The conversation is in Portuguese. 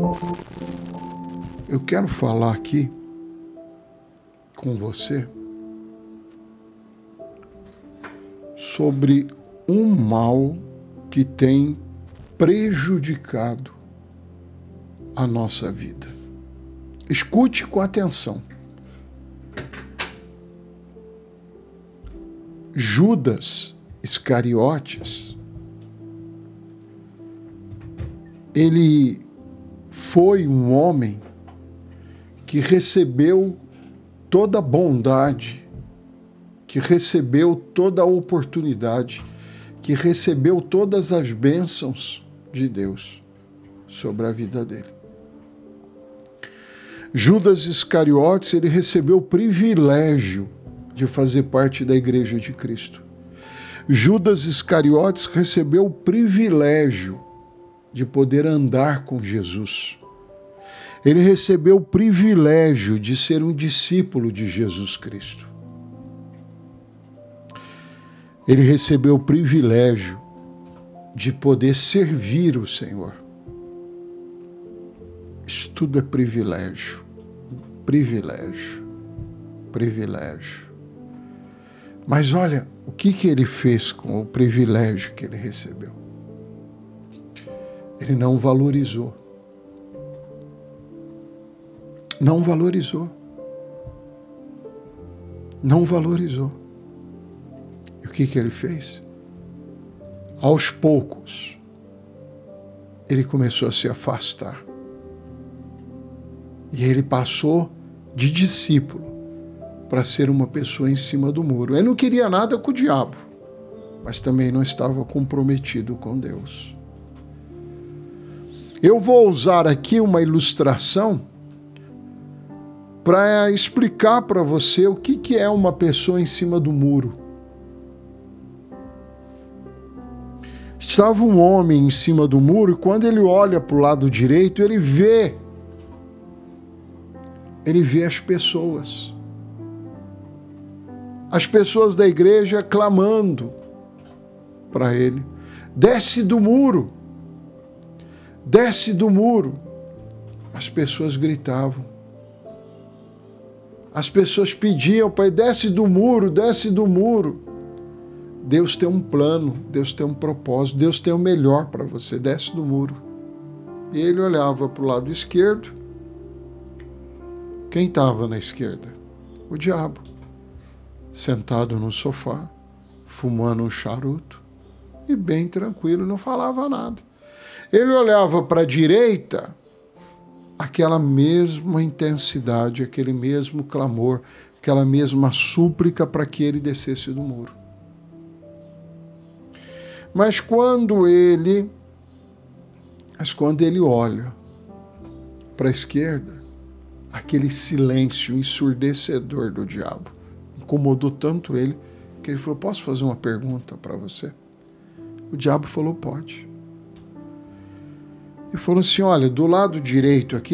Eu quero falar aqui com você sobre um mal que tem prejudicado a nossa vida. Escute com atenção. Judas Iscariotes, ele foi um homem que recebeu toda a bondade, que recebeu toda a oportunidade, que recebeu todas as bênçãos de Deus sobre a vida dele. Judas Iscariotes, ele recebeu o privilégio de fazer parte da Igreja de Cristo. Judas Iscariotes recebeu o privilégio de poder andar com Jesus. Ele recebeu o privilégio de ser um discípulo de Jesus Cristo. Ele recebeu o privilégio de poder servir o Senhor. Isso tudo é privilégio. Privilégio. Privilégio. Mas olha, o que ele fez com o privilégio que ele recebeu? Ele não valorizou. Não valorizou. Não valorizou. E o que ele fez? Aos poucos, ele começou a se afastar. E ele passou de discípulo para ser uma pessoa em cima do muro. Ele não queria nada com o diabo, mas também não estava comprometido com Deus. Eu vou usar aqui uma ilustração para explicar para você o que é uma pessoa em cima do muro. Estava um homem em cima do muro e quando ele olha para o lado direito, ele vê as pessoas. As pessoas da igreja clamando para ele. Desce do muro. Desce do muro. As pessoas gritavam. As pessoas pediam para ele, desce do muro, desce do muro. Deus tem um plano, Deus tem um propósito, Deus tem o melhor para você, desce do muro. E ele olhava para o lado esquerdo. Quem estava na esquerda? O diabo. Sentado no sofá, fumando um charuto e bem tranquilo, não falava nada. Ele olhava para a direita, aquela mesma intensidade, aquele mesmo clamor, aquela mesma súplica para que ele descesse do muro. Mas quando ele olha para a esquerda, aquele silêncio ensurdecedor do diabo incomodou tanto ele que ele falou, posso fazer uma pergunta para você? O diabo falou, pode. Ele falou assim, olha, do lado direito aqui